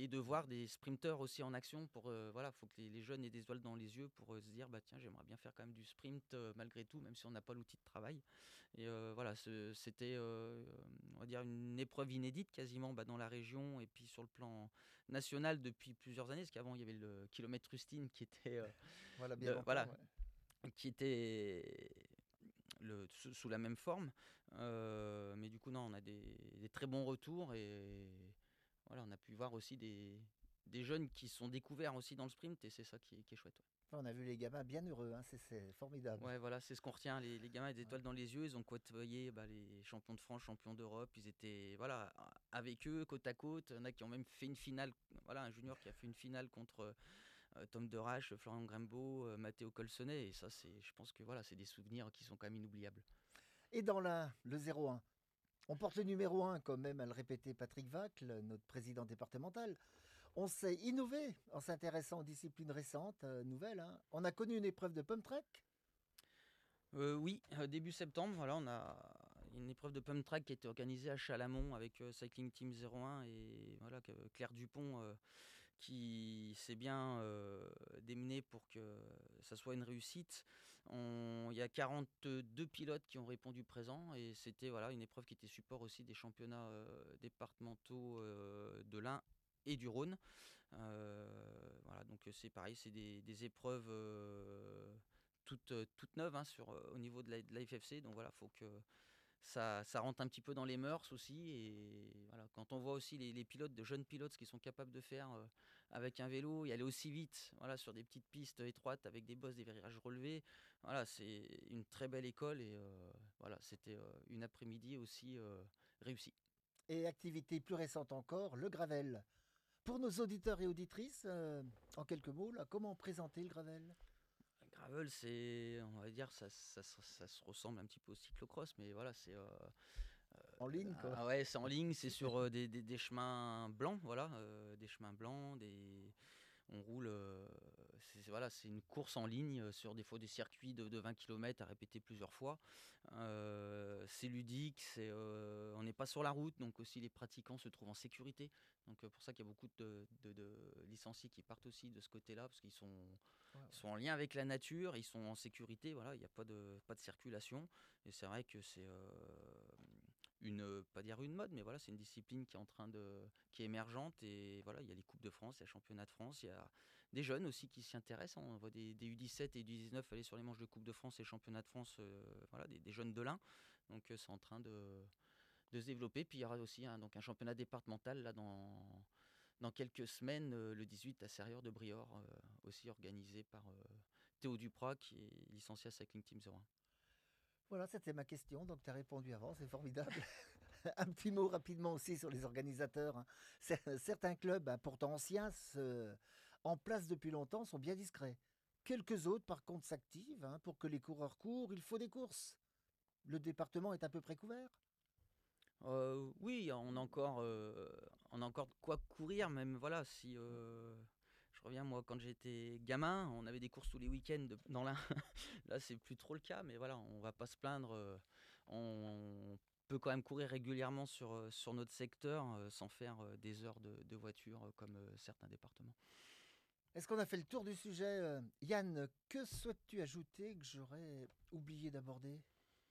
et de voir des sprinteurs aussi en action pour voilà, faut que les jeunes aient des étoiles dans les yeux pour se dire bah tiens, j'aimerais bien faire quand même du sprint malgré tout, même si on n'a pas l'outil de travail. Et voilà, c'était on va dire une épreuve inédite quasiment dans la région et puis sur le plan national depuis plusieurs années, parce qu'avant il y avait le kilomètre Rustine qui était Voilà, bien longtemps, voilà, ouais. qui était sous la même forme. Mais du coup, non, on a des très bons retours et voilà, on a pu voir aussi des jeunes qui sont découverts aussi dans le sprint et c'est ça qui est chouette. Ouais. Enfin, on a vu les gamins bien heureux, hein, c'est formidable. Ouais, voilà, c'est ce qu'on retient. Les gamins avec des Ouais. étoiles dans les yeux, ils ont côtoyé les champions de France, champions d'Europe. Ils étaient voilà, avec eux, côte à côte. Il y en a qui ont même fait une finale. Voilà, un junior qui a fait une finale contre Tom Derache, Florian Grimbaud, Matteo Colsonnet. Et ça, je pense que voilà, c'est des souvenirs qui sont quand même inoubliables. Et dans le 0-1, on porte le numéro 1, comme même à le répéter Patrick Vacle, notre président départemental. On sait innover en s'intéressant aux disciplines récentes, nouvelles, hein. On a connu une épreuve de pump track. Oui, début septembre, voilà, on a une épreuve de pump track qui a été organisée à Chalamont avec Cycling Team 01 et voilà, Claire Dupont qui s'est bien démenée pour que ça soit une réussite. Il y a 42 pilotes qui ont répondu présent et c'était voilà, une épreuve qui était support aussi des championnats départementaux de l'Ain et du Rhône. Voilà, donc c'est pareil, c'est des épreuves toutes neuves hein, au niveau de la FFC. Donc voilà, il faut que ça rentre un petit peu dans les mœurs aussi. Et voilà, quand on voit aussi les pilotes, de jeunes pilotes, ce qu'ils sont capables de faire avec un vélo et aller aussi vite voilà, sur des petites pistes étroites avec des bosses, des virages relevés, voilà, c'est une très belle école. Et voilà, c'était une après-midi aussi réussie. Et activité plus récente encore, le gravel. Pour nos auditeurs et auditrices, en quelques mots, là, comment présenter le gravel? Le gravel, on va dire, ça se ressemble un petit peu au cyclocross, mais voilà, En ligne, quoi. ah ouais, c'est en ligne, c'est sur des chemins blancs, voilà, des chemins blancs, on roule, voilà, c'est une course en ligne sur des fois des circuits de 20 km à répéter plusieurs fois. C'est ludique, on n'est pas sur la route, donc aussi les pratiquants se trouvent en sécurité. Donc pour ça qu'il y a beaucoup de licenciés qui partent aussi de ce côté-là, parce Ouais, ils ouais. sont en lien avec la nature, ils sont en sécurité, voilà, il n'y a pas de circulation. Et c'est vrai que c'est pas dire une mode, mais voilà, c'est une discipline qui est émergente. Et voilà, il y a les Coupes de France, il y a les Championnats de France, il y a des jeunes aussi qui s'y intéressent. On voit des U17 et U19 aller sur les manches de Coupe de France et Championnats de France, voilà, des jeunes de l'Ain. Donc c'est en train de se développer. Puis il y aura aussi donc un championnat départemental là dans quelques semaines, le 18 à Serrières de Briord, aussi organisé par Théo Duprat, qui est licencié à Cycling Team 01. Voilà, c'était ma question, donc tu as répondu avant, c'est formidable. Un petit mot rapidement aussi sur les organisateurs, hein. Certains clubs, hein, pourtant anciens, en place depuis longtemps, sont bien discrets. Quelques autres, par contre, s'activent, hein. Pour que les coureurs courent, il faut des courses. Le département est à peu près couvert. Oui, on a encore de quoi courir, même voilà, si je reviens moi quand j'étais gamin, on avait des courses tous les week-ends dans l'Ain. Là, c'est plus trop le cas, mais voilà, on va pas se plaindre. On peut quand même courir régulièrement sur notre secteur sans faire des heures de voiture comme certains départements. Est-ce qu'on a fait le tour du sujet? Yann, que souhaites-tu ajouter que j'aurais oublié d'aborder?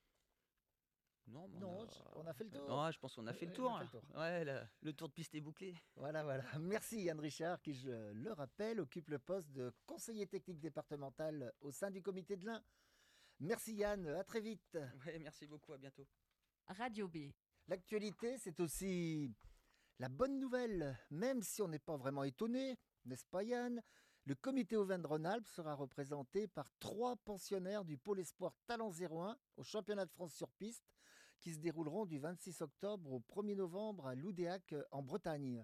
Non, mais Non, on a fait le non, tour. je pense qu'on a Oui, fait le oui, on tour, a fait le hein. tour. Ouais, le tour de piste est bouclé. Voilà, voilà. Merci Yann Richard, qui, je le rappelle, occupe le poste de conseiller technique départemental au sein du comité de l'Ain. Merci Yann, à très vite. Ouais, merci beaucoup, à bientôt. Radio B. L'actualité, c'est aussi la bonne nouvelle, même si on n'est pas vraiment étonné, n'est-ce pas Yann? Le comité Auvergne-Rhône-Alpes sera représenté par 3 pensionnaires du pôle espoir Talent 01 au championnat de France sur piste qui se dérouleront du 26 octobre au 1er novembre à Loudéac en Bretagne.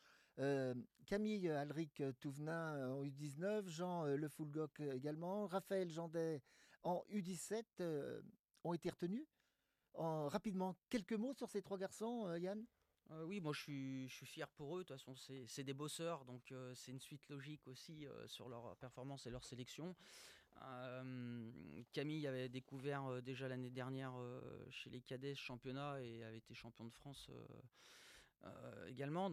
Camille Alric Touvenin en U19, Jean Le Foulgoc également, Raphaël Jandet en U17 ont été retenus. Rapidement, quelques mots sur ces 3 garçons, Yann? Oui, moi je suis fier pour eux. De toute façon, c'est des bosseurs, donc c'est une suite logique aussi sur leur performance et leur sélection. Camille avait découvert déjà l'année dernière chez les cadets ce championnat et avait été champion de France également.